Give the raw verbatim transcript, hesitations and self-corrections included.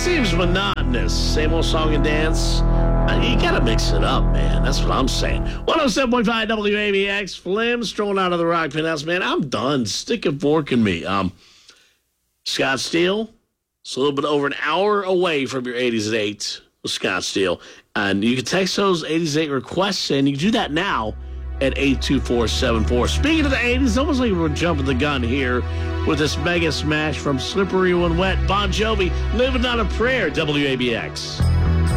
seems monotonous. Same old song and dance. Uh, You got to mix it up, man. That's what I'm saying. one oh seven point five W A B X. Flim strolling out of the Rock Penthouse. Man, I'm done. Stick a fork in me. Um, Scott Steele, it's a little bit over an hour away from your eighties at eight with Scott Steele. And you can text those eighties at eight requests, and you can do that now at eight two four seven four. Speaking of the eighties, it's almost like we're jumping the gun here with this mega smash from Slippery When Wet. Bon Jovi, Living on a Prayer, W A B X.